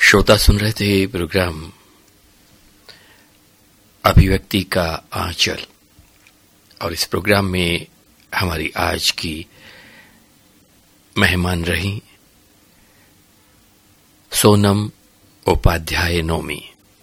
श्रोता सुन रहे थे प्रोग्राम अभिव्यक्ति का आंचल और इस प्रोग्राम में हमारी आज की मेहमान रही Sonam Upadhyay Nomi.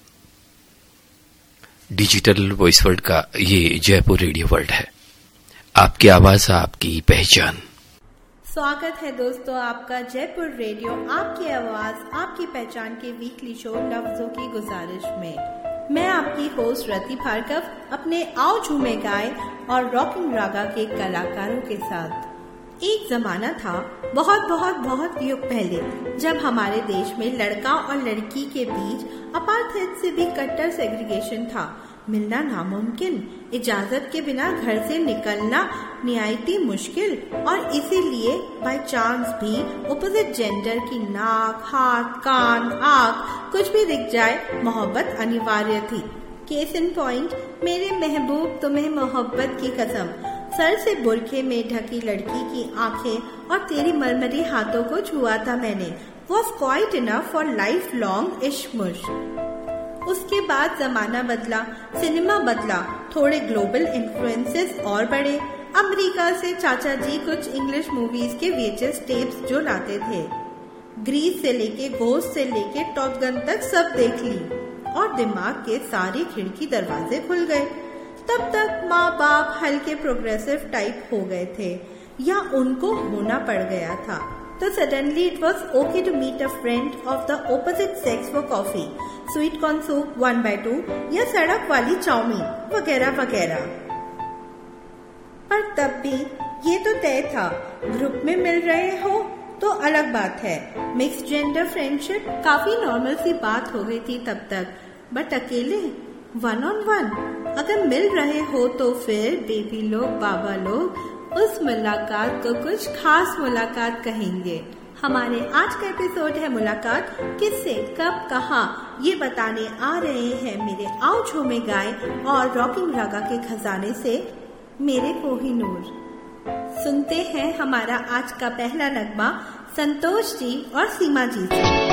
Digital voice world का ये जयपुर रेडियो वर्ल्ड है, आपकी आवाज आपकी पहचान। स्वागत है दोस्तों आपका जयपुर रेडियो आपकी आवाज आपकी पहचान के वीकली शो लफ्जों की गुजारिश में। मैं आपकी होस्ट रति भार्गव अपने आओ झूमे गाए और रॉकिंग रागा के कलाकारों के साथ। एक जमाना था बहुत बहुत बहुत युग पहले जब हमारे देश में लड़का और लड़की के बीच अपार्थाइड से भी कट्टर सेग्रीगेशन था। मिलना नामुमकिन, इजाजत के बिना घर से निकलना निहायती मुश्किल और इसीलिए बाय चांस भी ऑपोजिट जेंडर की नाक, हाथ, कान, आँख कुछ भी दिख जाए मोहब्बत अनिवार्य थी। केस इन पॉइंट, मेरे महबूब तुम्हें मोहब्बत की कसम, सर से बुरखे में ढकी लड़की की आंखें और तेरी मरमरी हाथों को छुआ था मैंने, was quite enough for life long इश्क-मुश्क। उसके बाद जमाना बदला, सिनेमा बदला, थोड़े ग्लोबल इन्फ्लुएंसेस और बढ़े। अमेरिका से चाचा जी कुछ इंग्लिश मूवीज के VHS टेप्स जो लाते थे, ग्रीस से लेके घोस्ट से लेके टॉप गन तक सब देख ली और दिमाग के सारे खिड़की दरवाजे खुल गए। तब तक माँ बाप हल्के प्रोग्रेसिव टाइप हो गए थे या उनको होना पड़ गया था, तो suddenly it was okay to meet a friend of the opposite sex for coffee, sweet corn soup 1/2 या सड़क वाली चाउमीन वगैरह वगैरह। पर तब भी ये तो तय था, ग्रुप में मिल रहे हो तो अलग बात है। मिक्स जेंडर फ्रेंडशिप काफी नॉर्मल सी बात हो गई थी तब तक, बट अकेले 1-on-1 अगर मिल रहे हो तो फिर बेबी लोग बाबा लोग उस मुलाकात को कुछ खास मुलाकात कहेंगे। हमारे आज का एपिसोड है मुलाकात किससे, कब, कहाँ, ये बताने आ रहे हैं मेरे आओ झूमे गाए और रॉकिंग रागा के खजाने से मेरे कोहिनूर। सुनते हैं हमारा आज का पहला नगमा संतोष जी और सीमा जी से।